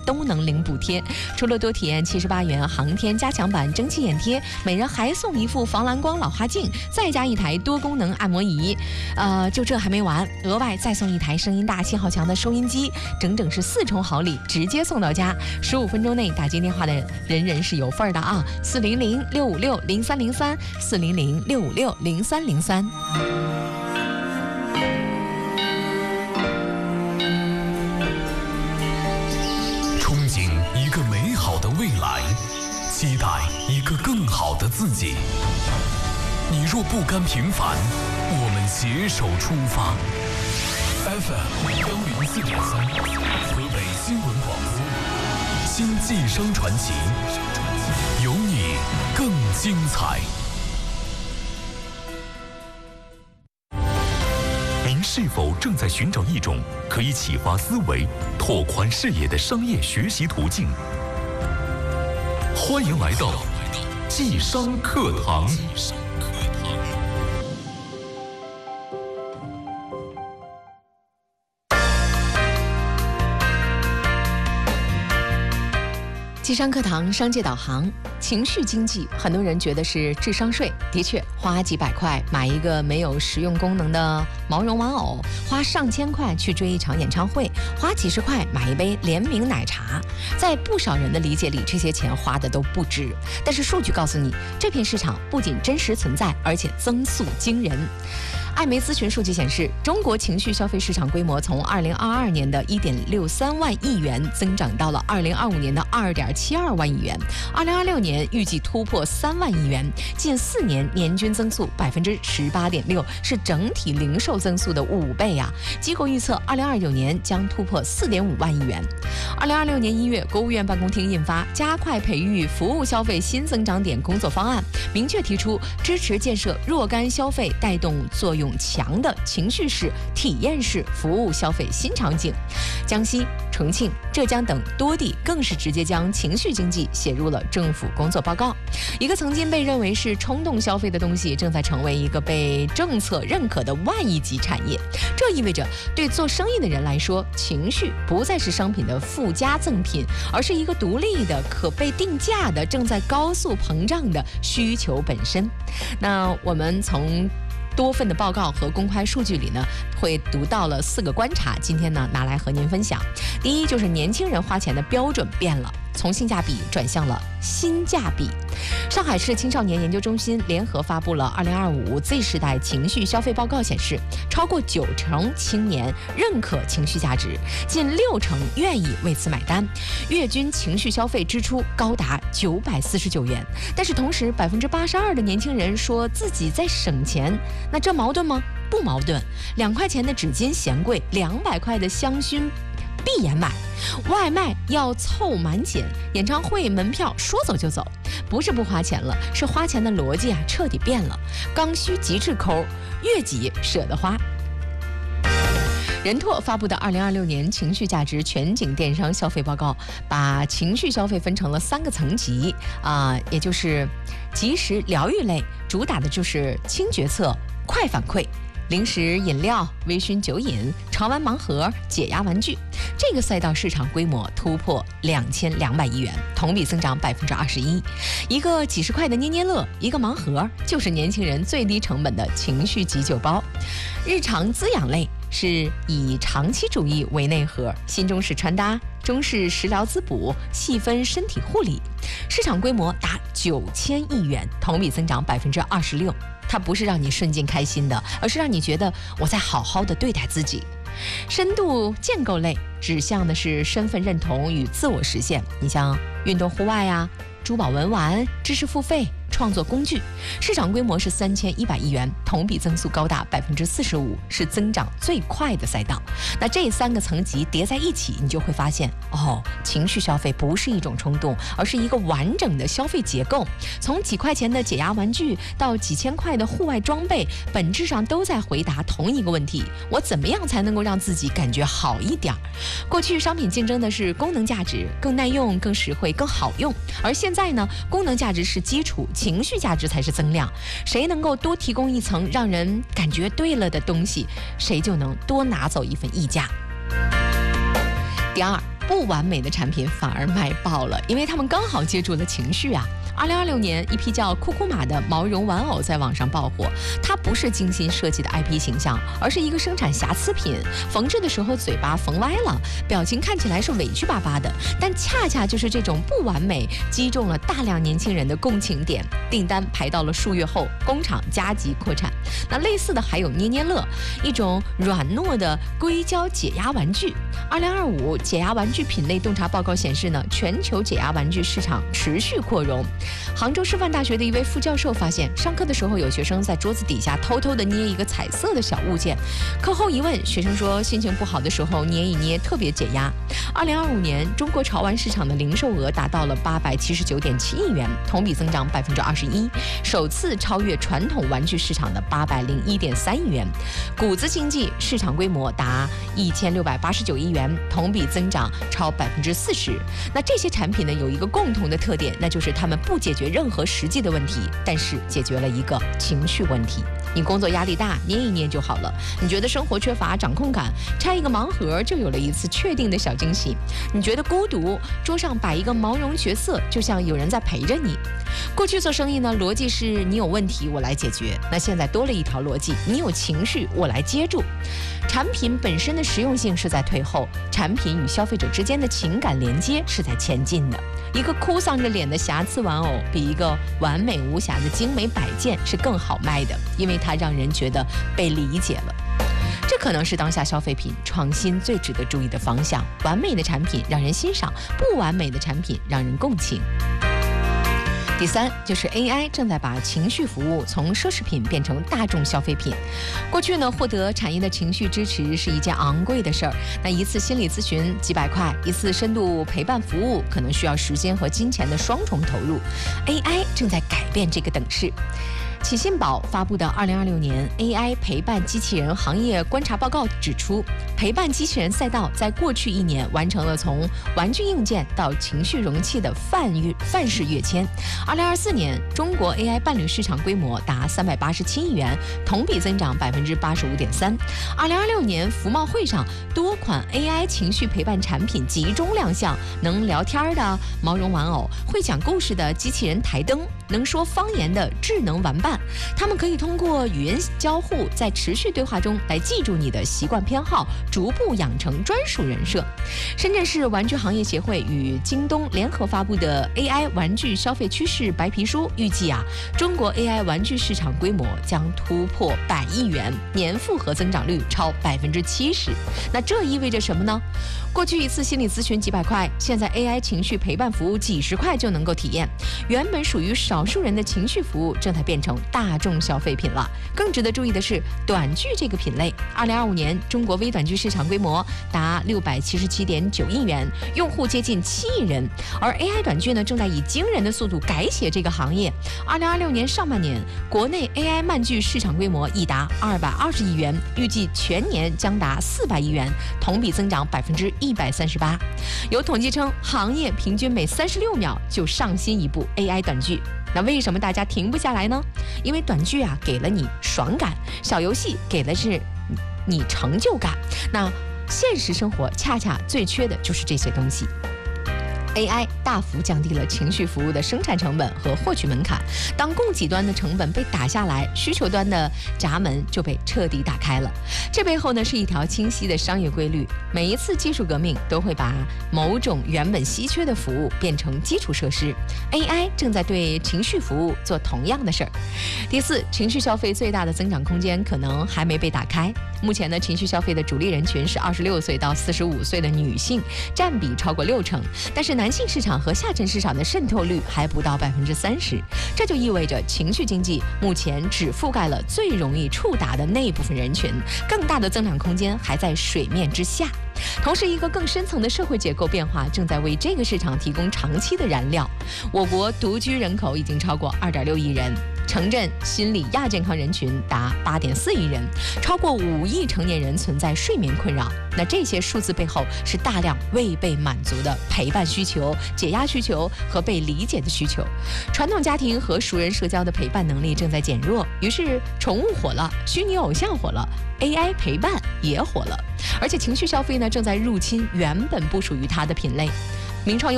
都能领补贴。除了多体验78元航天加强版蒸汽眼贴，每人还送一副防蓝光老花镜，再加一台多功能按摩仪。就这还没完，额外再送一台声音大、信号强的收音机，整整是4重好礼，直接送到家。15分钟内打进电话的人是有份的啊！400-656-0303，400-656-0303。 憧憬一个美好的未来，期待一个更好的自己。你若不甘平凡，我们携手出发。FM 104.3，河北新闻广播，新晋商传奇，有你更精彩。您是否正在寻找一种可以启发思维、拓宽视野的商业学习途径？欢迎来到纪商课堂。 纪商课堂商界导航，情绪经济，很多人觉得是智商税。的确，花几百块买一个没有实用功能的毛绒玩偶，花上千块去追一场演唱会，花几十块买一杯联名奶茶，在不少人的理解里，这些钱花的都不值。但是数据告诉你，这片市场不仅真实存在，而且增速惊人。艾媒咨询数据显示，中国情绪消费市场规模从2022年的1.63万亿元增长到了2025年的2.72万亿元，2026年预计突破3万亿元，近4年年均增速18.6%，是整体零售增速的5倍啊！机构预测2029年将突破4.5万亿元。2026年1月，国务院办公厅印发《加快培育服务消费新增长点工作方案》，明确提出支持建设若干消费带动作用强的情绪式、体验式服务消费新场景。江西、重庆、浙江等多地更是直接将情绪经济写入了政府工作报告。一个曾经被认为是冲动消费的东西，正在成为一个被政策认可的万亿级产业。这意味着，对做生意的人来说，情绪不再是商品的附加赠品，而是一个独立的、可被定价的、正在高速膨胀的需求本身。那我们从多份的报告和公开数据里呢，会读到了4个观察，今天呢拿来和您分享。第一，就是年轻人花钱的标准变了，从性价比转向了新价比。上海市青少年研究中心联合发布了2025 Z 世代情绪消费报告，显示超过90%青年认可情绪价值，近60%愿意为此买单，月均情绪消费支出高达949元。但是同时，82%的年轻人说自己在省钱，那这矛盾吗？不矛盾。2块钱的纸巾嫌贵，200块的香薰闭眼买，外卖要凑满减，演唱会门票说走就走。不是不花钱了，是花钱的逻辑彻底变了，刚需极致抠，越挤舍得花。人拓发布的2026年情绪价值全景电商消费报告，把情绪消费分成了3个层级也就是即时疗愈类，主打的就是轻决策、快反馈。零食、饮料、微醺酒饮、潮玩盲盒、解压玩具，这个赛道市场规模突破2200亿元，同比增长21%。一个几十块的捏捏乐，一个盲盒，就是年轻人最低成本的情绪急救包。日常滋养类是以长期主义为内核，新中式穿搭、中式食疗滋补、细分身体护理，市场规模达9000亿元，同比增长26%。它不是让你瞬间开心的，而是让你觉得我在好好的对待自己。深度建构类指向的是身份认同与自我实现，你像运动户外珠宝文玩、知识付费、创作工具，市场规模是3100亿元，同比增速高达45%，是增长最快的赛道。那这3个层级叠在一起，你就会发现，情绪消费不是一种冲动，而是一个完整的消费结构。从几块钱的解压玩具到几千块的户外装备，本质上都在回答同一个问题：我怎么样才能够让自己感觉好一点？过去商品竞争的是功能价值，更耐用、更实惠、更好用，而现在呢，功能价值是基础，情绪价值才是增量。谁能够多提供一层让人感觉对了的东西，谁就能多拿走一份溢价。第二， 不完美的产品反而卖爆了，因为他们刚好接住了情绪啊。2026年，一批叫酷酷玛的毛绒玩偶在网上爆火。它不是精心设计的 IP 形象，而是一个生产瑕疵品。缝制的时候嘴巴缝歪了，表情看起来是委屈巴巴的。但恰恰就是这种不完美，击中了大量年轻人的共情点。订单排到了数月后，工厂加急扩产。那类似的还有捏捏乐，一种软糯的硅胶解压玩具。2025解压玩具品类洞察报告显示呢，全球解压玩具市场持续扩容。杭州师范大学的一位副教授发现，上课的时候有学生在桌子底下偷偷的捏一个彩色的小物件。课后一问，学生说心情不好的时候捏一捏特别解压。2025年，中国潮玩市场的零售额达到了879.7亿元，同比增长21%，首次超越传统玩具市场的801.3亿元。谷子经济市场规模达1689亿元，同比增长超40%。那这些产品呢，有一个共同的特点，那就是它们不解决任何实际的问题，但是解决了一个情绪问题。你工作压力大，捏一捏就好了；你觉得生活缺乏掌控感，拆一个盲盒就有了一次确定的小惊喜；你觉得孤独，桌上摆一个毛绒角色，就像有人在陪着你。过去做生意呢，逻辑是你有问题我来解决，那现在多了一条逻辑，你有情绪我来接住。产品本身的实用性是在退后，产品与消费者之间的情感连接是在前进的。一个哭丧着脸的瑕疵玩偶，比一个完美无瑕的精美摆件是更好卖的，因为它让人觉得被理解了。这可能是当下消费品创新最值得注意的方向。完美的产品让人欣赏，不完美的产品让人共情。第三，就是 AI 正在把情绪服务从奢侈品变成大众消费品。过去呢，获得产业的情绪支持是一件昂贵的事儿，那一次心理咨询几百块，一次深度陪伴服务可能需要时间和金钱的双重投入。AI 正在改变这个等式。启信宝发布的2026年 AI 陪伴机器人行业观察报告指出，陪伴机器人赛道在过去1年完成了从玩具硬件到情绪容器的范式跃迁。2024年，中国 AI 伴侣市场规模达387亿元，同比增长85.3%。2026年服贸会上，多款 AI 情绪陪伴产品集中亮相，能聊天的毛绒玩偶，会讲故事的机器人台灯，能说方言的智能玩伴。他们可以通过语音交互，在持续对话中来记住你的习惯偏好，逐步养成专属人设。深圳市玩具行业协会与京东联合发布的 AI 玩具消费趋势白皮书预计中国 AI 玩具市场规模将突破100亿元，年复合增长率超70%。那这意味着什么呢？过去一次心理咨询几百块，现在 AI 情绪陪伴服务几十块就能够体验。原本属于少数人的情绪服务正在变成大众消费品了。更值得注意的是，短剧这个品类，2025年中国微短剧市场规模达677.9亿元，用户接近7亿人。而 AI 短剧呢，正在以惊人的速度改写这个行业。2026年上半年，国内 AI 漫剧市场规模已达220亿元，预计全年将达400亿元，同比增长138%。有统计称，行业平均每36秒就上新一部 AI 短剧。那为什么大家停不下来呢？因为短剧给了你爽感，小游戏给的是你成就感。那现实生活恰恰最缺的就是这些东西。AI 大幅降低了情绪服务的生产成本和获取门槛。当供给端的成本被打下来，需求端的闸门就被彻底打开了。这背后呢，是一条清晰的商业规律。每一次技术革命都会把某种原本稀缺的服务变成基础设施。AI 正在对情绪服务做同样的事儿。第四，情绪消费最大的增长空间可能还没被打开。目前呢，情绪消费的主力人群是26岁到45岁的女性，占比超过60%，但是男性市场和下沉市场的渗透率还不到30%，这就意味着情绪经济目前只覆盖了最容易触达的那部分人群，更大的增长空间还在水面之下。同时，一个更深层的社会结构变化正在为这个市场提供长期的燃料。我国独居人口已经超过2.6亿人，城镇心理亚健康人群达8.4亿人，超过5亿成年人存在睡眠困扰。那这些数字背后是大量未被满足的陪伴需求、解压需求和被理解的需求。传统家庭和熟人社交的陪伴能力正在减弱，于是宠物火了，虚拟偶像火了，AI 陪伴也火了。 而且情绪消费呢，正在入侵原本不属于它的品类。名创优